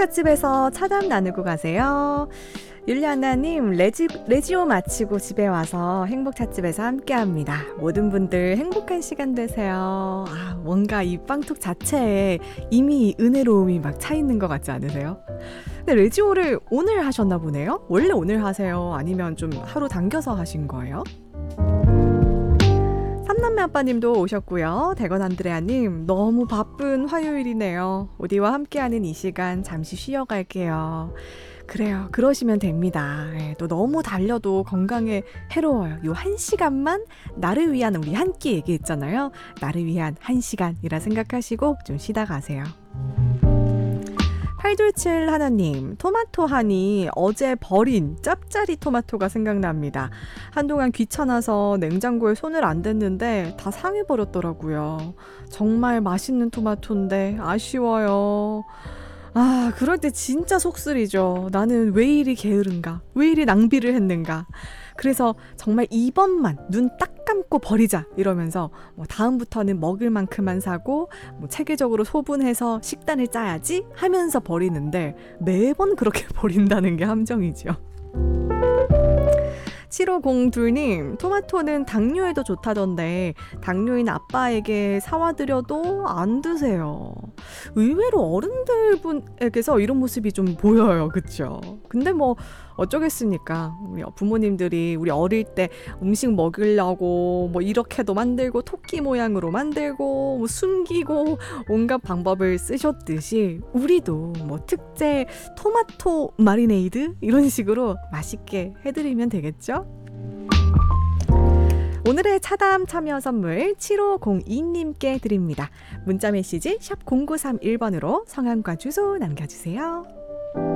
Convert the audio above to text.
행복찻집에서 차담 나누고 가세요. 율리아나님, 레지오 마치고 집에 와서 행복찻집에서 함께합니다. 모든 분들 행복한 시간 되세요. 뭔가 이 빵톡 자체에 이미 은혜로움이 막 차 있는 것 같지 않으세요? 근데 레지오를 오늘 하셨나 보네요? 원래 오늘 하세요? 아니면 좀 하루 당겨서 하신 거예요? 삼남매 아빠님도 오셨고요. 대건 안드레아님, 너무 바쁜 화요일이네요. 우리와 함께하는 이 시간 잠시 쉬어갈게요. 그래요. 그러시면 됩니다. 또 너무 달려도 건강에 해로워요. 요 1시간만 나를 위한 우리 한 끼 얘기했잖아요. 나를 위한 1시간이라 생각하시고 좀 쉬다 가세요. 827 하나님, 토마토 하니 어제 버린 짭짜리 토마토가 생각납니다. 한동안 귀찮아서 냉장고에 손을 안 댔는데 다 상해버렸더라고요. 정말 맛있는 토마토인데 아쉬워요. 그럴 때 진짜 속쓰리죠. 나는 왜 이리 게으른가? 왜 이리 낭비를 했는가? 그래서 정말 이번만 눈 딱 감고 버리자 이러면서 다음부터는 먹을 만큼만 사고 체계적으로 소분해서 식단을 짜야지 하면서 버리는데 매번 그렇게 버린다는 게 함정이죠. 7502님, 토마토는 당뇨에도 좋다던데 당뇨인 아빠에게 사와드려도 안 드세요. 의외로 어른들 분에게서 이런 모습이 좀 보여요. 그쵸? 근데 어쩌겠습니까? 우리 부모님들이 우리 어릴 때 음식 먹으려고 이렇게도 만들고 토끼 모양으로 만들고 숨기고 온갖 방법을 쓰셨듯이 우리도 특제 토마토 마리네이드 이런 식으로 맛있게 해드리면 되겠죠? 오늘의 차담 참여 선물 7502님께 드립니다. 문자 메시지 샵 0931번으로 성함과 주소 남겨주세요.